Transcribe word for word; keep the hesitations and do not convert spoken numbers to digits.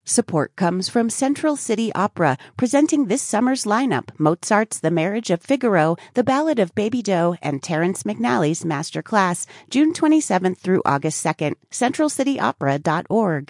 Support comes from Central City Opera, presenting this summer's lineup: Mozart's The Marriage of Figaro, The Ballad of Baby Doe, and Terrence McNally's Master Class, June twenty-seventh through August second. central city opera dot org.